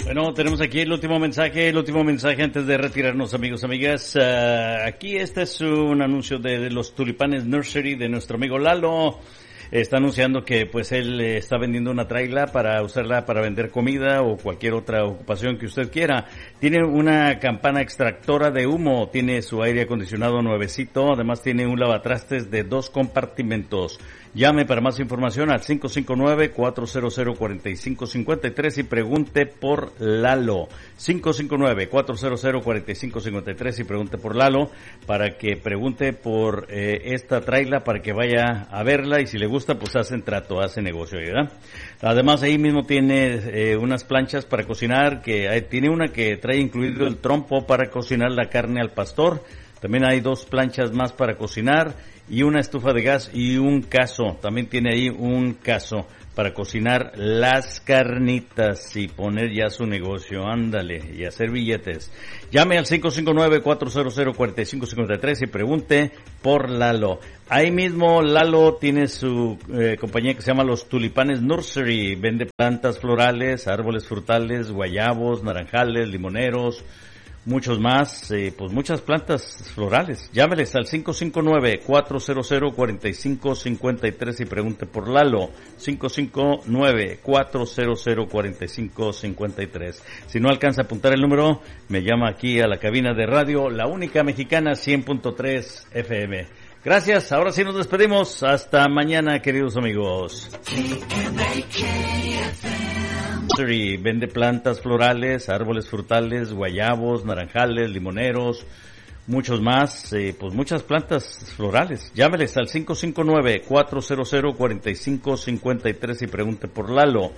Bueno, tenemos aquí el último mensaje antes de retirarnos, amigos, amigas. Aquí este es un anuncio de los Tulipanes Nursery de nuestro amigo Lalo. Está anunciando que pues él está vendiendo una traila para usarla para vender comida o cualquier otra ocupación que usted quiera. Tiene una campana extractora de humo, tiene su aire acondicionado nuevecito, además tiene un lavatrastes de 2 compartimentos. Llame para más información al 559-400-4553 y pregunte por Lalo. 559-400-4553 y pregunte por Lalo para que pregunte por esta traila para que vaya a verla y si le gusta pues hacen trato, hacen negocio, ¿verdad? Además ahí mismo tiene unas planchas para cocinar, tiene una que trae incluido el trompo para cocinar la carne al pastor. También hay 2 planchas más para cocinar y una estufa de gas y un cazo. También tiene ahí un cazo para cocinar las carnitas y poner ya su negocio. Ándale, y hacer billetes. Llame al 559-400-4553 y pregunte por Lalo. Ahí mismo Lalo tiene su compañía que se llama Los Tulipanes Nursery. Vende plantas florales, árboles frutales, guayabos, naranjales, limoneros, muchos más, pues muchas plantas florales. Llámeles al 559-400-4553 y pregunte por Lalo. 559-400-4553. Si no alcanza a apuntar el número, me llama aquí a la cabina de radio, la única mexicana 100.3 FM. Gracias, ahora sí nos despedimos. Hasta mañana, queridos amigos. Vende plantas florales, árboles frutales, guayabos, naranjales, limoneros, muchos más, pues muchas plantas florales. Llámeles al 559-400-4553 y pregunte por Lalo.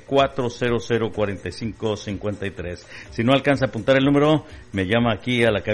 559-400-4553. Si no alcanza a apuntar el número, me llama aquí a la cabina